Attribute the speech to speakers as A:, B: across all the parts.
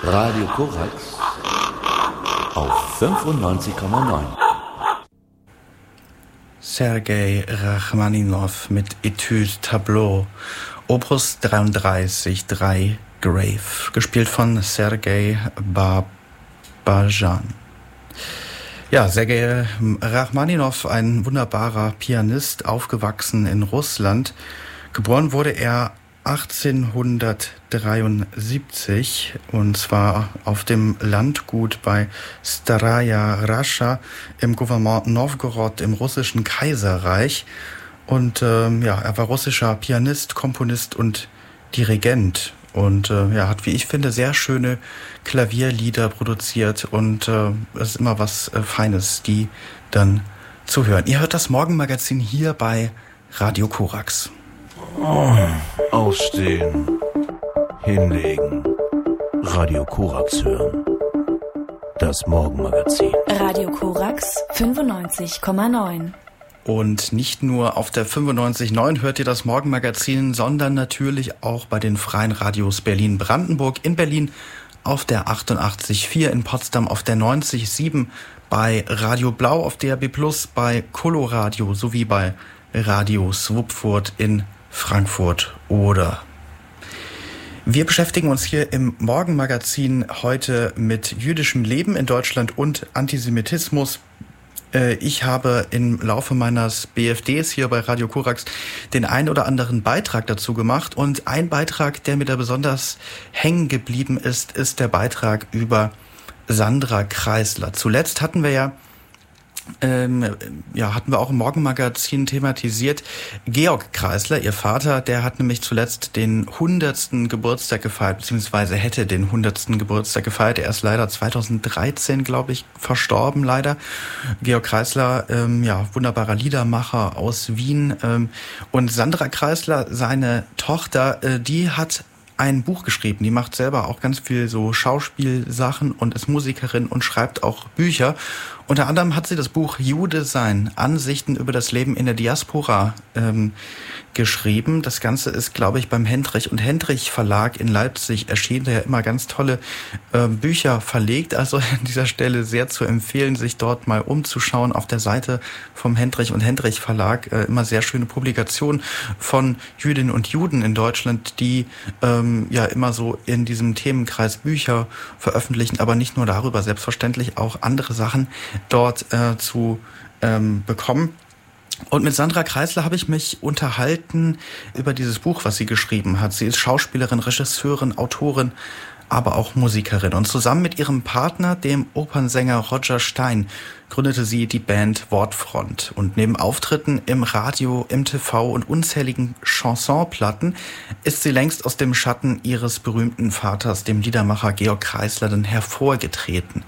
A: Radio Korax auf 95,9.
B: Sergei Rachmaninow mit Etude Tableau, Opus 33, 3 Grave, gespielt von Sergei Babajan. Ja, Sergei Rachmaninow, ein wunderbarer Pianist, aufgewachsen in Russland. Geboren wurde er 1873, und zwar auf dem Landgut bei Staraya Rascha im Gouvernement Nowgorod im russischen Kaiserreich. Und er war russischer Pianist, Komponist und Dirigent. Und hat, wie ich finde, sehr schöne Klavierlieder produziert. Und es ist immer was Feines, die dann zu hören. Ihr hört das Morgenmagazin hier bei Radio Korax.
A: Aufstehen, hinlegen, Radio Korax hören. Das Morgenmagazin.
C: Radio Korax 95,9.
B: Und nicht nur auf der 95,9 hört ihr das Morgenmagazin, sondern natürlich auch bei den freien Radios Berlin-Brandenburg, in Berlin auf der 88,4, in Potsdam auf der 90,7, bei Radio Blau auf DAB+, bei Coloradio sowie bei Radio Swupfurt in Frankfurt oder. Wir beschäftigen uns hier im Morgenmagazin heute mit jüdischem Leben in Deutschland und Antisemitismus. Ich habe im Laufe meines BFDs hier bei Radio Korax den ein oder anderen Beitrag dazu gemacht. Und ein Beitrag, der mir da besonders hängen geblieben ist, ist der Beitrag über Sandra Kreisler. Zuletzt hatten wir auch im Morgenmagazin thematisiert. Georg Kreisler, ihr Vater, der hat nämlich zuletzt den 100. Geburtstag gefeiert, beziehungsweise hätte den 100. Geburtstag gefeiert. Er ist leider 2013, glaube ich, verstorben, leider. Georg Kreisler, wunderbarer Liedermacher aus Wien. Und Sandra Kreisler, seine Tochter, die hat ein Buch geschrieben. Die macht selber auch ganz viel so Schauspielsachen und ist Musikerin und schreibt auch Bücher. Unter anderem hat sie das Buch Jude sein, Ansichten über das Leben in der Diaspora geschrieben. Das Ganze ist, glaube ich, beim Hendrich und Hendrich Verlag in Leipzig erschienen, der ja immer ganz tolle Bücher verlegt. Also an dieser Stelle sehr zu empfehlen, sich dort mal umzuschauen auf der Seite vom Hendrich und Hendrich Verlag. Immer sehr schöne Publikationen von Jüdinnen und Juden in Deutschland, die immer so in diesem Themenkreis Bücher veröffentlichen, aber nicht nur darüber, selbstverständlich auch andere Sachen dort zu bekommen. Und mit Sandra Kreisler habe ich mich unterhalten über dieses Buch, was sie geschrieben hat. Sie ist Schauspielerin, Regisseurin, Autorin, aber auch Musikerin. Und zusammen mit ihrem Partner, dem Opernsänger Roger Stein, gründete sie die Band Wortfront. Und neben Auftritten im Radio, im TV und unzähligen Chansonplatten ist sie längst aus dem Schatten ihres berühmten Vaters, dem Liedermacher Georg Kreisler, dann hervorgetreten.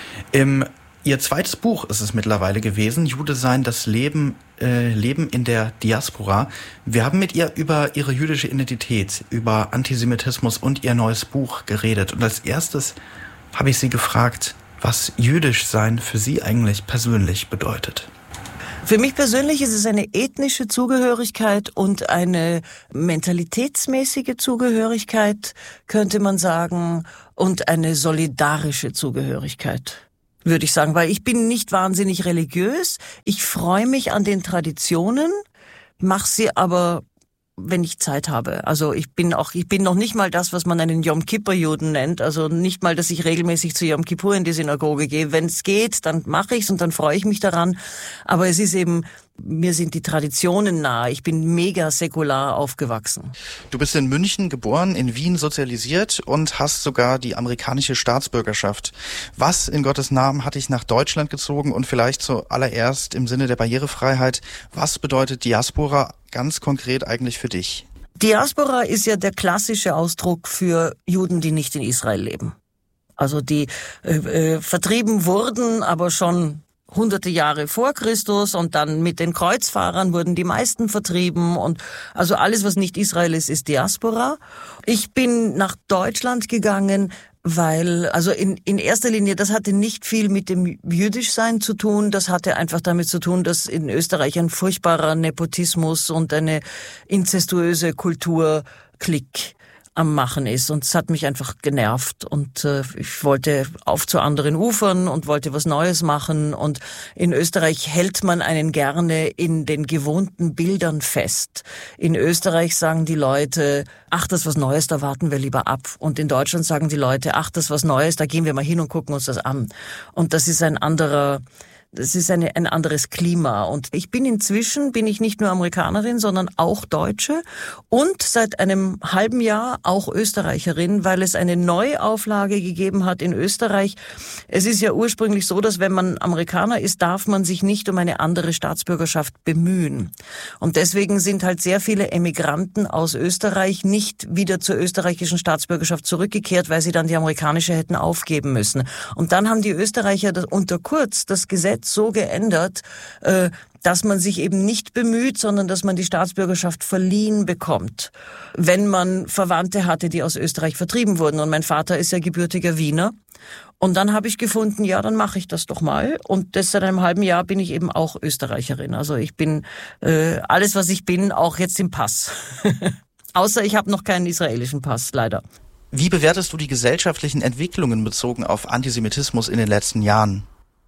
B: Ihr zweites Buch ist es mittlerweile gewesen, Jude sein, das Leben in der Diaspora. Wir haben mit ihr über ihre jüdische Identität, über Antisemitismus und ihr neues Buch geredet. Und als erstes habe ich sie gefragt, was jüdisch sein für sie eigentlich persönlich bedeutet.
D: Für mich persönlich ist es eine ethnische Zugehörigkeit und eine mentalitätsmäßige Zugehörigkeit, könnte man sagen, und eine solidarische Zugehörigkeit, würde ich sagen, weil ich bin nicht wahnsinnig religiös. Ich freue mich an den Traditionen, mache sie aber, wenn ich Zeit habe. Also ich bin noch nicht mal das, was man einen Yom Kippur-Juden nennt. Also nicht mal, dass ich regelmäßig zu Yom Kippur in die Synagoge gehe. Wenn es geht, dann mache ich's und dann freue ich mich daran. Aber es ist eben, mir sind die Traditionen nahe. Ich bin mega säkular aufgewachsen.
B: Du bist in München geboren, in Wien sozialisiert und hast sogar die amerikanische Staatsbürgerschaft. Was in Gottes Namen hat dich nach Deutschland gezogen? Und vielleicht zuallererst im Sinne der Barrierefreiheit, was bedeutet Diaspora ganz konkret eigentlich für dich?
D: Diaspora ist ja der klassische Ausdruck für Juden, die nicht in Israel leben. Also die vertrieben wurden, aber schon hunderte Jahre vor Christus, und dann mit den Kreuzfahrern wurden die meisten vertrieben, und also alles, was nicht Israel ist, ist Diaspora. Ich bin nach Deutschland gegangen, weil, also in erster Linie, das hatte nicht viel mit dem Jüdischsein zu tun, das hatte einfach damit zu tun, dass in Österreich ein furchtbarer Nepotismus und eine inzestuöse Kultur am Machen ist. Und es hat mich einfach genervt. Und ich wollte auf zu anderen Ufern und wollte was Neues machen. Und in Österreich hält man einen gerne in den gewohnten Bildern fest. In Österreich sagen die Leute, ach, das ist was Neues, da warten wir lieber ab. Und in Deutschland sagen die Leute, ach, das ist was Neues, da gehen wir mal hin und gucken uns das an. Und das ist ein anderes Klima. Und bin ich nicht nur Amerikanerin, sondern auch Deutsche und seit einem halben Jahr auch Österreicherin, weil es eine Neuauflage gegeben hat in Österreich. Es ist ja ursprünglich so, dass wenn man Amerikaner ist, darf man sich nicht um eine andere Staatsbürgerschaft bemühen. Und deswegen sind halt sehr viele Emigranten aus Österreich nicht wieder zur österreichischen Staatsbürgerschaft zurückgekehrt, weil sie dann die amerikanische hätten aufgeben müssen. Und dann haben die Österreicher unter Kurz das Gesetz so geändert, dass man sich eben nicht bemüht, sondern dass man die Staatsbürgerschaft verliehen bekommt, wenn man Verwandte hatte, die aus Österreich vertrieben wurden. Und mein Vater ist ja gebürtiger Wiener. Und dann habe ich gefunden, ja, dann mache ich das doch mal. Und seit einem halben Jahr bin ich eben auch Österreicherin. Also ich bin alles, was ich bin, auch jetzt im Pass. Außer ich habe noch keinen israelischen Pass, leider.
B: Wie bewertest du die gesellschaftlichen Entwicklungen bezogen auf Antisemitismus in den letzten Jahren?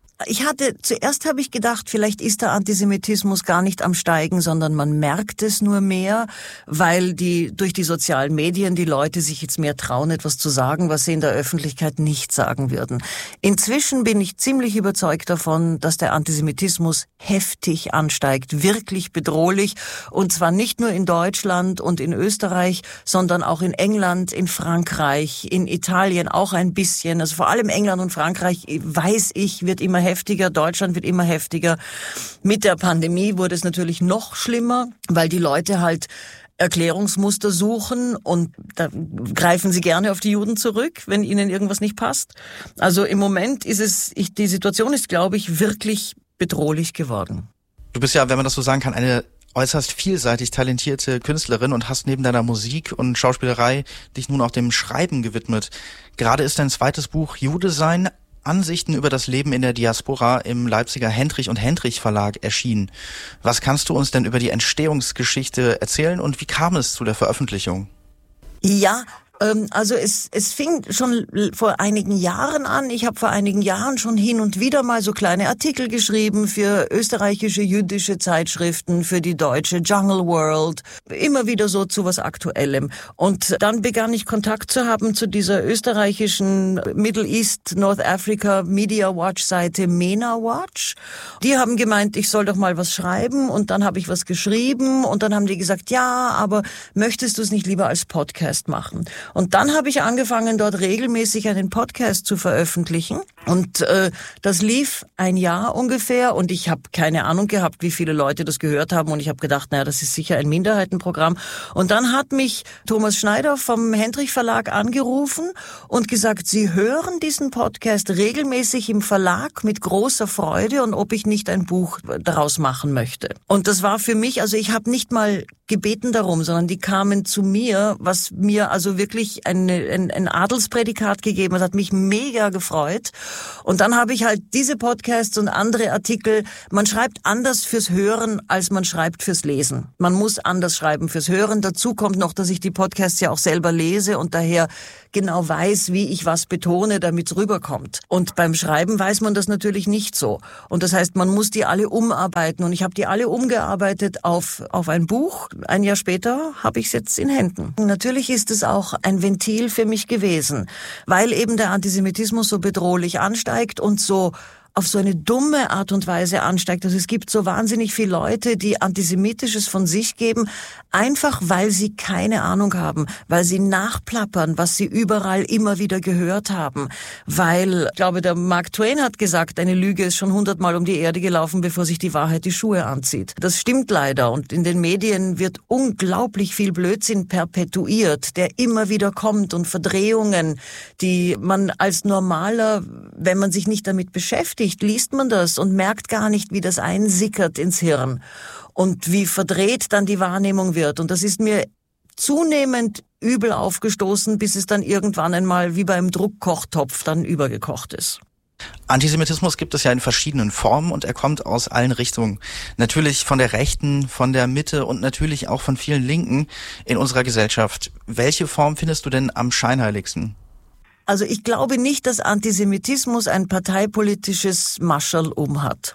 D: Zuerst habe ich gedacht, vielleicht ist der Antisemitismus gar nicht am Steigen, sondern man merkt es nur mehr, weil durch die sozialen Medien die Leute sich jetzt mehr trauen, etwas zu sagen, was sie in der Öffentlichkeit nicht sagen würden. Inzwischen bin ich ziemlich überzeugt davon, dass der Antisemitismus heftig ansteigt, wirklich bedrohlich, und zwar nicht nur in Deutschland und in Österreich, sondern auch in England, in Frankreich, in Italien auch ein bisschen. Also vor allem England und Frankreich, weiß ich, wird immer heftiger, Deutschland wird immer heftiger. Mit der Pandemie wurde es natürlich noch schlimmer, weil die Leute halt Erklärungsmuster suchen und da greifen sie gerne auf die Juden zurück, wenn ihnen irgendwas nicht passt. Also im Moment die Situation ist, glaube ich, wirklich bedrohlich geworden.
B: Du bist ja, wenn man das so sagen kann, eine äußerst vielseitig talentierte Künstlerin und hast neben deiner Musik und Schauspielerei dich nun auch dem Schreiben gewidmet. Gerade ist dein zweites Buch Jude sein, Ansichten über das Leben in der Diaspora im Leipziger Hendrich und Hendrich Verlag erschienen. Was kannst du uns denn über die Entstehungsgeschichte erzählen und wie kam es zu der Veröffentlichung?
D: Ja, also es fing schon vor einigen Jahren an. Ich habe vor einigen Jahren schon hin und wieder mal so kleine Artikel geschrieben für österreichische jüdische Zeitschriften, für die deutsche Jungle World, immer wieder so zu was Aktuellem. Und dann begann ich Kontakt zu haben zu dieser österreichischen Middle East North Africa Media Watch Seite MENA Watch. Die haben gemeint, ich soll doch mal was schreiben, und dann habe ich was geschrieben und dann haben die gesagt, ja, aber möchtest du es nicht lieber als Podcast machen? Und dann habe ich angefangen, dort regelmäßig einen Podcast zu veröffentlichen. Und das lief ein Jahr ungefähr, und ich habe keine Ahnung gehabt, wie viele Leute das gehört haben. Und ich habe gedacht, naja, das ist sicher ein Minderheitenprogramm. Und dann hat mich Thomas Schneider vom Hendrich Verlag angerufen und gesagt, Sie hören diesen Podcast regelmäßig im Verlag mit großer Freude und ob ich nicht ein Buch daraus machen möchte. Und das war für mich, also ich habe nicht mal gebeten darum, sondern die kamen zu mir, was mir also wirklich ein Adelsprädikat gegeben hat, hat mich mega gefreut. Und dann habe ich halt diese Podcasts und andere Artikel, man schreibt anders fürs Hören, als man schreibt fürs Lesen. Man muss anders schreiben fürs Hören. Dazu kommt noch, dass ich die Podcasts ja auch selber lese und daher genau weiß, wie ich was betone, damit es rüberkommt. Und beim Schreiben weiß man das natürlich nicht so. Und das heißt, man muss die alle umarbeiten. Und ich habe die alle umgearbeitet auf ein Buch. Ein Jahr später habe ich es jetzt in Händen. Und natürlich ist es auch ein Ventil für mich gewesen, weil eben der Antisemitismus so bedrohlich ansteigt und so auf so eine dumme Art und Weise ansteigt. Also es gibt so wahnsinnig viele Leute, die Antisemitisches von sich geben, einfach weil sie keine Ahnung haben, weil sie nachplappern, was sie überall immer wieder gehört haben. Weil, ich glaube, der Mark Twain hat gesagt, eine Lüge ist schon 100-mal um die Erde gelaufen, bevor sich die Wahrheit die Schuhe anzieht. Das stimmt leider, und in den Medien wird unglaublich viel Blödsinn perpetuiert, der immer wieder kommt, und Verdrehungen, die man als Normaler, wenn man sich nicht damit beschäftigt, liest man das und merkt gar nicht, wie das einsickert ins Hirn und wie verdreht dann die Wahrnehmung wird. Und das ist mir zunehmend übel aufgestoßen, bis es dann irgendwann einmal wie beim Druckkochtopf dann übergekocht ist.
B: Antisemitismus gibt es ja in verschiedenen Formen und er kommt aus allen Richtungen. Natürlich von der Rechten, von der Mitte und natürlich auch von vielen Linken in unserer Gesellschaft. Welche Form findest du denn am scheinheiligsten?
D: Also ich glaube nicht, dass Antisemitismus ein parteipolitisches Mascherl umhat.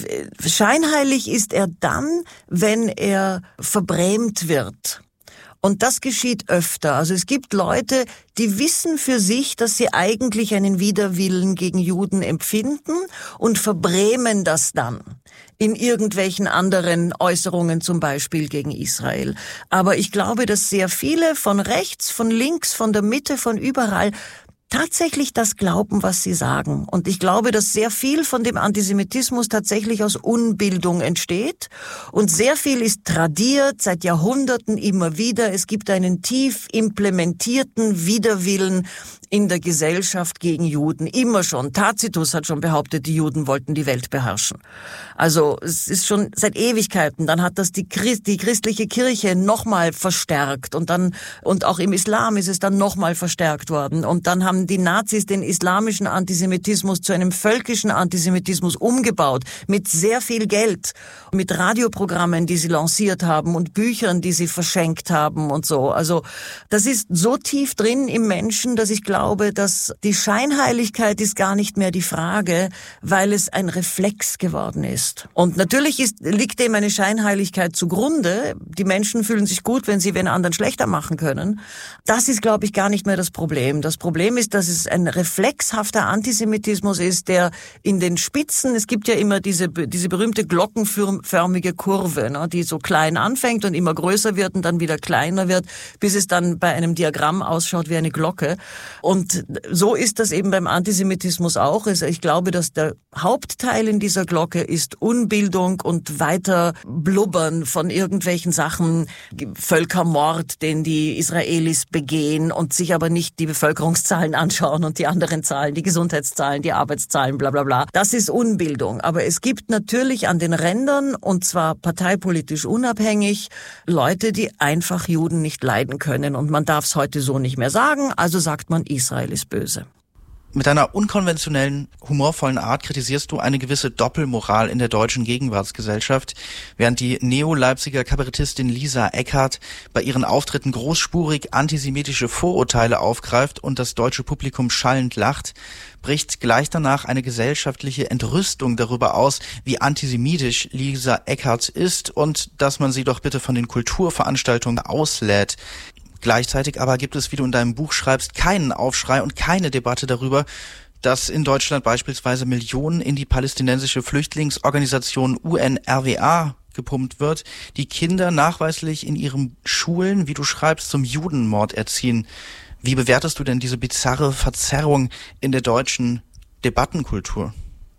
D: Scheinheilig ist er dann, wenn er verbrämt wird. Und das geschieht öfter. Also es gibt Leute, die wissen für sich, dass sie eigentlich einen Widerwillen gegen Juden empfinden und verbrämen das dann in irgendwelchen anderen Äußerungen, zum Beispiel gegen Israel. Aber ich glaube, dass sehr viele von rechts, von links, von der Mitte, von überall tatsächlich das glauben, was sie sagen. Und ich glaube, dass sehr viel von dem Antisemitismus tatsächlich aus Unbildung entsteht. Und sehr viel ist tradiert, seit Jahrhunderten immer wieder. Es gibt einen tief implementierten Widerwillen in der Gesellschaft gegen Juden. Immer schon. Tacitus hat schon behauptet, die Juden wollten die Welt beherrschen. Also es ist schon seit Ewigkeiten. Dann hat das die christliche Kirche nochmal verstärkt. Und auch im Islam ist es dann nochmal verstärkt worden. Und dann haben die Nazis den islamischen Antisemitismus zu einem völkischen Antisemitismus umgebaut. Mit sehr viel Geld. Mit Radioprogrammen, die sie lanciert haben und Büchern, die sie verschenkt haben und so. Also das ist so tief drin im Menschen, dass ich glaube, dass die Scheinheiligkeit ist gar nicht mehr die Frage, weil es ein Reflex geworden ist. Und natürlich liegt dem eine Scheinheiligkeit zugrunde. Die Menschen fühlen sich gut, wenn sie wen anderen schlechter machen können. Das ist, glaube ich, gar nicht mehr das Problem. Das Problem ist, dass es ein reflexhafter Antisemitismus ist, der in den Spitzen, es gibt ja immer diese berühmte glockenförmige Kurve, ne, die so klein anfängt und immer größer wird und dann wieder kleiner wird, bis es dann bei einem Diagramm ausschaut wie eine Glocke. Und so ist das eben beim Antisemitismus auch. Also ich glaube, dass der Hauptteil in dieser Glocke ist Unbildung und weiter Blubbern von irgendwelchen Sachen, Völkermord, den die Israelis begehen und sich aber nicht die Bevölkerungszahlen anschauen und die anderen Zahlen, die Gesundheitszahlen, die Arbeitszahlen, bla bla bla. Das ist Unbildung. Aber es gibt natürlich an den Rändern, und zwar parteipolitisch unabhängig, Leute, die einfach Juden nicht leiden können. Und man darf es heute so nicht mehr sagen, also sagt man, Israel ist böse.
B: Mit einer unkonventionellen, humorvollen Art kritisierst du eine gewisse Doppelmoral in der deutschen Gegenwartsgesellschaft, während die Neo-Leipziger Kabarettistin Lisa Eckhardt bei ihren Auftritten großspurig antisemitische Vorurteile aufgreift und das deutsche Publikum schallend lacht, bricht gleich danach eine gesellschaftliche Entrüstung darüber aus, wie antisemitisch Lisa Eckhardt ist und dass man sie doch bitte von den Kulturveranstaltungen auslädt. Gleichzeitig aber gibt es, wie du in deinem Buch schreibst, keinen Aufschrei und keine Debatte darüber, dass in Deutschland beispielsweise Millionen in die palästinensische Flüchtlingsorganisation UNRWA gepumpt wird, die Kinder nachweislich in ihren Schulen, wie du schreibst, zum Judenmord erziehen. Wie bewertest du denn diese bizarre Verzerrung in der deutschen Debattenkultur?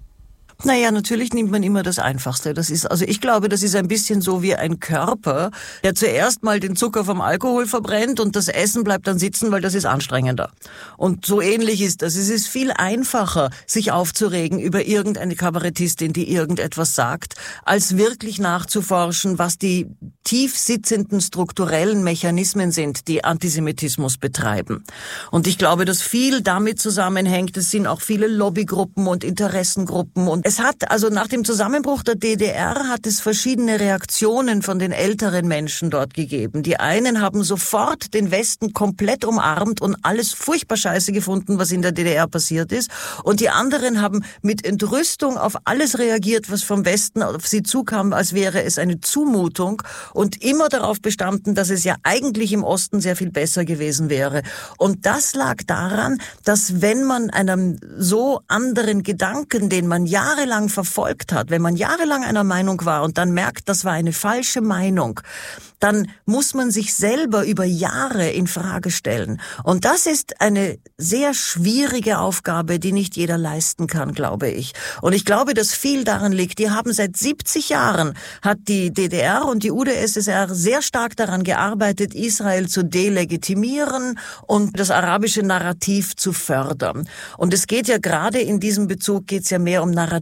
D: Naja, natürlich nimmt man immer das Einfachste. Ich glaube, das ist ein bisschen so wie ein Körper, der zuerst mal den Zucker vom Alkohol verbrennt und das Essen bleibt dann sitzen, weil das ist anstrengender. Und so ähnlich ist das. Es ist viel einfacher, sich aufzuregen über irgendeine Kabarettistin, die irgendetwas sagt, als wirklich nachzuforschen, was die tief sitzenden strukturellen Mechanismen sind, die Antisemitismus betreiben. Und ich glaube, dass viel damit zusammenhängt. Es sind auch viele Lobbygruppen und Interessengruppen und nach dem Zusammenbruch der DDR hat es verschiedene Reaktionen von den älteren Menschen dort gegeben. Die einen haben sofort den Westen komplett umarmt und alles furchtbar scheiße gefunden, was in der DDR passiert ist. Und die anderen haben mit Entrüstung auf alles reagiert, was vom Westen auf sie zukam, als wäre es eine Zumutung und immer darauf bestanden, dass es ja eigentlich im Osten sehr viel besser gewesen wäre. Und das lag daran, dass wenn man einem so anderen Gedanken, den man jahrelang verfolgt hat, wenn man jahrelang einer Meinung war und dann merkt, das war eine falsche Meinung, dann muss man sich selber über Jahre in Frage stellen. Und das ist eine sehr schwierige Aufgabe, die nicht jeder leisten kann, glaube ich. Und ich glaube, dass viel daran liegt. Die haben seit 70 Jahren, hat die DDR und die UdSSR sehr stark daran gearbeitet, Israel zu delegitimieren und das arabische Narrativ zu fördern. Und es geht ja gerade in diesem Bezug, geht es ja mehr um Narrativ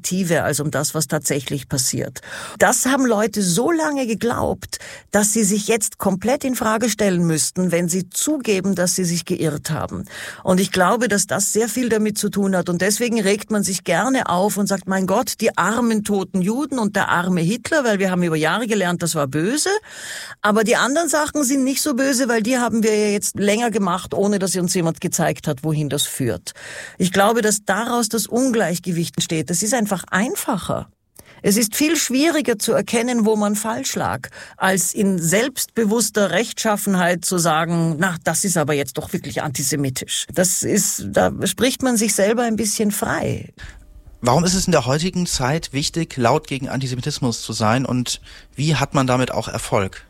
D: Narrative als um das, was tatsächlich passiert. Das haben Leute so lange geglaubt, dass sie sich jetzt komplett in Frage stellen müssten, wenn sie zugeben, dass sie sich geirrt haben. Und ich glaube, dass das sehr viel damit zu tun hat. Und deswegen regt man sich gerne auf und sagt, mein Gott, die armen toten Juden und der arme Hitler, weil wir haben über Jahre gelernt, das war böse. Aber die anderen Sachen sind nicht so böse, weil die haben wir ja jetzt länger gemacht, ohne dass uns jemand gezeigt hat, wohin das führt. Ich glaube, dass daraus das Ungleichgewicht entsteht. Das ist einfach einfacher. Es ist viel schwieriger zu erkennen, wo man falsch lag, als in selbstbewusster Rechtschaffenheit zu sagen, na, das ist aber jetzt doch wirklich antisemitisch. Da spricht man sich selber ein bisschen frei.
B: Warum ist es in der heutigen Zeit wichtig, laut gegen Antisemitismus zu sein und wie hat man damit auch Erfolg?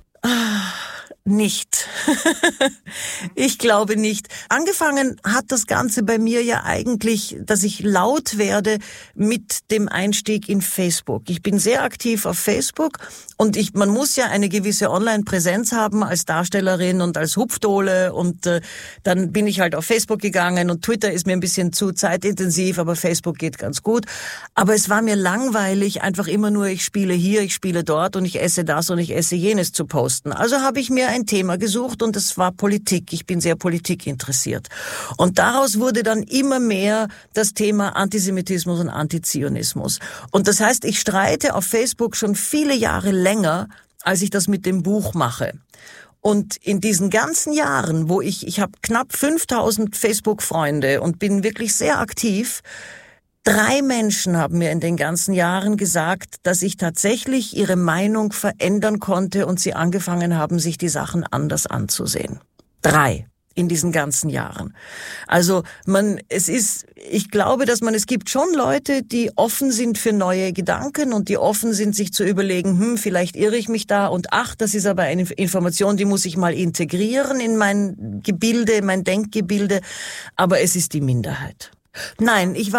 D: Nicht. Ich glaube nicht. Angefangen hat das Ganze bei mir ja eigentlich, dass ich laut werde mit dem Einstieg in Facebook. Ich bin sehr aktiv auf Facebook und man muss ja eine gewisse Online-Präsenz haben als Darstellerin und als Hupfdohle und dann bin ich halt auf Facebook gegangen und Twitter ist mir ein bisschen zu zeitintensiv, aber Facebook geht ganz gut. Aber es war mir langweilig, einfach immer nur ich spiele hier, ich spiele dort und ich esse das und ich esse jenes zu posten. Also habe ich mir ein Thema gesucht und es war Politik. Ich bin sehr politikinteressiert. Und daraus wurde dann immer mehr das Thema Antisemitismus und Antizionismus. Und das heißt, ich streite auf Facebook schon viele Jahre länger, als ich das mit dem Buch mache. Und in diesen ganzen Jahren, wo ich habe knapp 5000 Facebook-Freunde und bin wirklich sehr aktiv, 3 Menschen haben mir in den ganzen Jahren gesagt, dass ich tatsächlich ihre Meinung verändern konnte und sie angefangen haben, sich die Sachen anders anzusehen. 3 in diesen ganzen Jahren. Also ich glaube, es gibt schon Leute, die offen sind für neue Gedanken und die offen sind, sich zu überlegen, vielleicht irre ich mich da und das ist aber eine Information, die muss ich mal integrieren in mein Gebilde, mein Denkgebilde, aber es ist die Minderheit. Nein, ich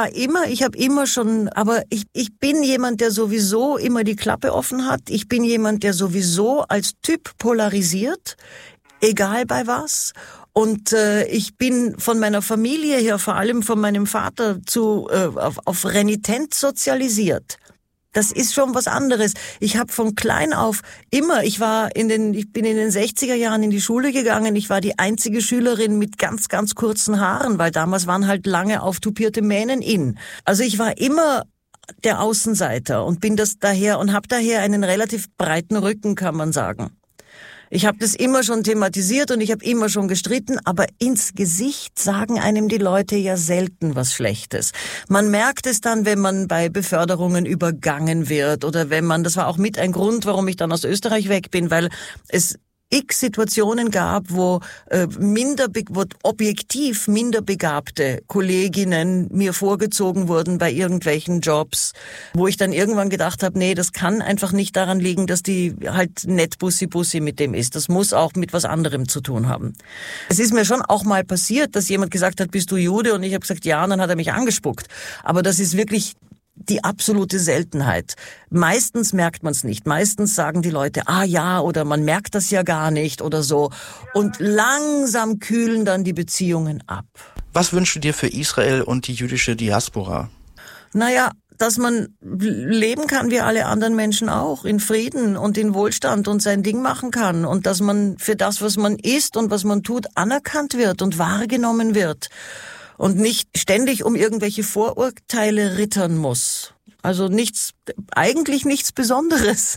D: bin jemand, der sowieso immer die Klappe offen hat. Ich bin jemand, der sowieso als Typ polarisiert, egal bei was. Und ich bin von meiner Familie her, vor allem von meinem Vater, auf Renitent sozialisiert. Das ist schon was anderes. Ich habe von klein auf ich bin in den 60er Jahren in die Schule gegangen. Ich war die einzige Schülerin mit ganz, ganz kurzen Haaren, weil damals waren halt lange auftupierte Mähnen in. Also ich war immer der Außenseiter und habe daher einen relativ breiten Rücken, kann man sagen. Ich habe das immer schon thematisiert und ich habe immer schon gestritten, aber ins Gesicht sagen einem die Leute ja selten was Schlechtes. Man merkt es dann, wenn man bei Beförderungen übergangen wird oder das war auch mit ein Grund, warum ich dann aus Österreich weg bin, weil es x Situationen gab, wo objektiv minder begabte Kolleginnen mir vorgezogen wurden bei irgendwelchen Jobs, wo ich dann irgendwann gedacht habe, nee, das kann einfach nicht daran liegen, dass die halt nett Bussi mit dem ist. Das muss auch mit was anderem zu tun haben. Es ist mir schon auch mal passiert, dass jemand gesagt hat, bist du Jude? Und ich habe gesagt, ja, und dann hat er mich angespuckt. Aber das ist wirklich die absolute Seltenheit. Meistens merkt man es nicht. Meistens sagen die Leute, ja, oder man merkt das ja gar nicht oder so. Und langsam kühlen dann die Beziehungen ab.
B: Was wünschst du dir für Israel und die jüdische Diaspora?
D: Naja, dass man leben kann wie alle anderen Menschen auch, in Frieden und in Wohlstand und sein Ding machen kann. Und dass man für das, was man ist und was man tut, anerkannt wird und wahrgenommen wird. Und nicht ständig um irgendwelche Vorurteile rittern muss. Also eigentlich nichts Besonderes.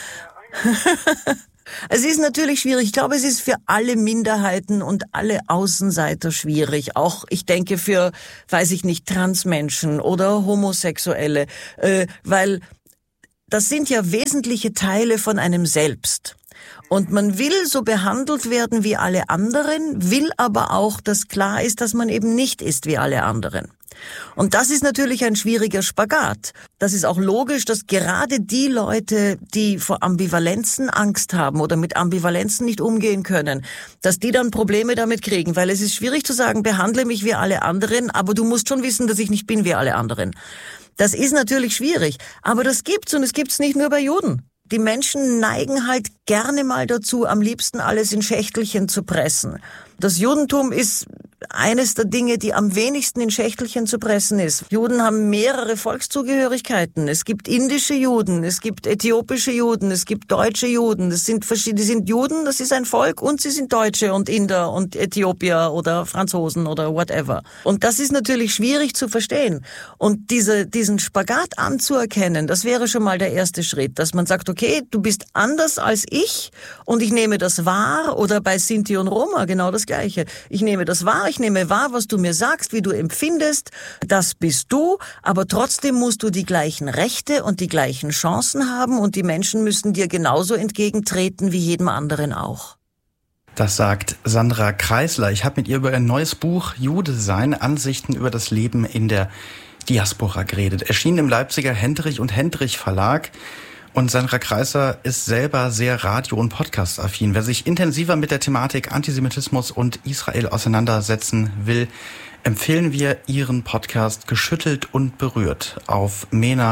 D: Es ist natürlich schwierig. Ich glaube, es ist für alle Minderheiten und alle Außenseiter schwierig. Auch, ich denke, für, Transmenschen oder Homosexuelle. Weil das sind ja wesentliche Teile von einem selbst. Und man will so behandelt werden wie alle anderen, will aber auch, dass klar ist, dass man eben nicht ist wie alle anderen. Und das ist natürlich ein schwieriger Spagat. Das ist auch logisch, dass gerade die Leute, die vor Ambivalenzen Angst haben oder mit Ambivalenzen nicht umgehen können, dass die dann Probleme damit kriegen. Weil es ist schwierig zu sagen, behandle mich wie alle anderen, aber du musst schon wissen, dass ich nicht bin wie alle anderen. Das ist natürlich schwierig, aber das gibt's und es gibt's nicht nur bei Juden. Die Menschen neigen halt gerne mal dazu, am liebsten alles in Schächtelchen zu pressen. Das Judentum ist eines der Dinge, die am wenigsten in Schächtelchen zu pressen ist. Juden haben mehrere Volkszugehörigkeiten. Es gibt indische Juden, es gibt äthiopische Juden, es gibt deutsche Juden. Das sind verschiedene, die sind Juden, das ist ein Volk, und sie sind Deutsche und Inder und Äthiopier oder Franzosen oder whatever. Und das ist natürlich schwierig zu verstehen. Und diesen Spagat anzuerkennen, das wäre schon mal der erste Schritt, dass man sagt, okay, du bist anders als ich und ich nehme das wahr, oder bei Sinti und Roma genau das Gleiche. Ich nehme das wahr, ich nehme wahr, was du mir sagst, wie du empfindest, das bist du, aber trotzdem musst du die gleichen Rechte und die gleichen Chancen haben und die Menschen müssen dir genauso entgegentreten wie jedem anderen auch.
B: Das sagt Sandra Kreisler. Ich habe mit ihr über ein neues Buch Jude sein, Ansichten über das Leben in der Diaspora geredet. Erschienen im Leipziger Hendrich und Hendrich Verlag. Und Sandra Kreisler ist selber sehr Radio- und Podcast-affin. Wer sich intensiver mit der Thematik Antisemitismus und Israel auseinandersetzen will, empfehlen wir ihren Podcast Geschüttelt und berührt auf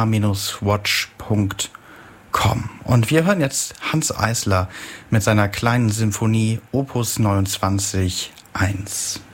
B: mena-watch.com. Und wir hören jetzt Hanns Eisler mit seiner kleinen Symphonie Opus 29.1.